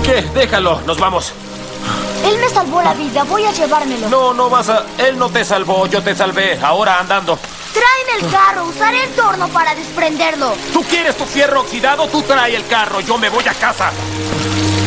¿Qué? Déjalo, nos vamos. Él me salvó la vida, voy a llevármelo. No, no vas a... Él no te salvó, yo te salvé. Ahora andando. Tráeme el carro, usaré el torno para desprenderlo. ¿Tú quieres tu fierro oxidado? Tú trae el carro, yo me voy a casa.